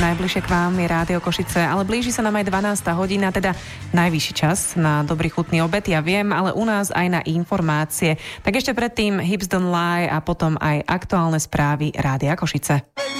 najbližšie k vám je Rádio Košice, ale blíži sa nám aj 12. hodina, teda najvyšší čas na dobrý chutný obed, ja viem, ale u nás aj na informácie. Tak ešte predtým Hips Don't Lie a potom aj aktuálne správy Rádia Košice.